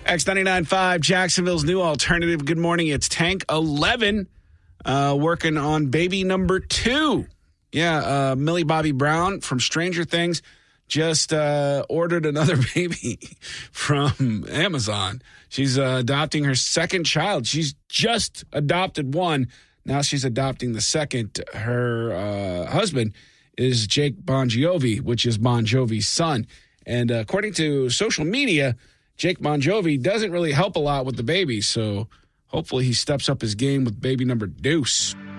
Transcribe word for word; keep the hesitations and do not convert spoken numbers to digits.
X ninety-nine point five, Jacksonville's new alternative. Good morning. It's Tank eleven, uh, working on baby number two. Yeah, uh, Millie Bobby Brown from Stranger Things just uh, ordered another baby from Amazon. She's uh, adopting her second child. She's just adopted one. Now she's adopting the second. Her uh, husband is Jake Bon Jovi, which is Bon Jovi's son. And uh, according to social media, Jake Bon Jovi doesn't really help a lot with the baby. So hopefully he steps up his game with baby number deuce.